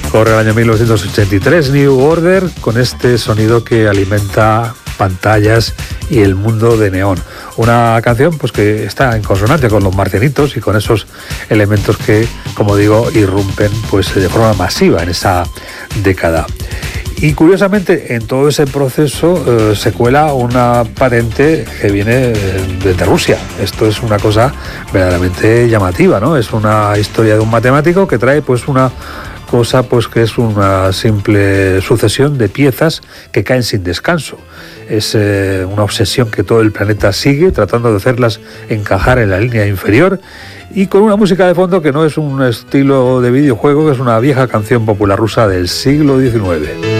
Corre el año 1983, New Order, con este sonido que alimenta pantallas y el mundo de neón. Una canción pues que está en consonancia con los marcianitos y con esos elementos que, como digo, irrumpen pues de forma masiva en esa década. Y curiosamente, en todo ese proceso se cuela una patente que viene desde Rusia. Esto es una cosa verdaderamente llamativa, ¿no? Es una historia de un matemático que trae pues una cosa pues que es una simple sucesión de piezas que caen sin descanso. Es una obsesión que todo el planeta sigue, tratando de hacerlas encajar en la línea inferior, y con una música de fondo que no es un estilo de videojuego, que es una vieja canción popular rusa del siglo XIX.